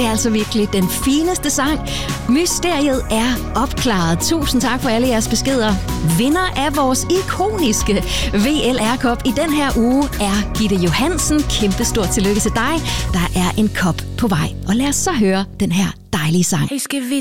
det er altså virkelig den fineste sang. Mysteriet er opklaret. Tusind tak for alle jeres beskeder. Vinder af vores ikoniske VLR Cup i den her uge er Gitte Johansen. Kæmpestort tillykke til dig. Der er en kop på vej. Og lad os så høre den her dejlige sang. Hey, skal vi